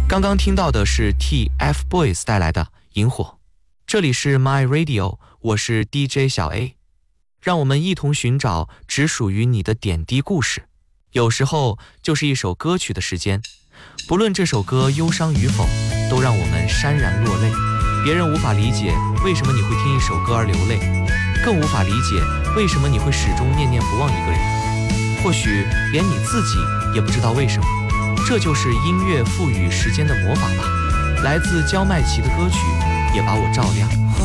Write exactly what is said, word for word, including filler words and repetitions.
刚刚听到的是 T F Boys 带来的《萤火》，这里是 My Radio， 我是 D J 小 A， 让我们一同寻找只属于你的点滴故事。有时候就是一首歌曲的时间，不论这首歌忧伤与否，都让我们潸然落泪。别人无法理解为什么你会听一首歌而流泪，更无法理解为什么你会始终念念不忘一个人。或许连你自己也不知道为什么。这就是音乐赋予时间的魔法吧。来自焦麦琪的歌曲也把我照亮。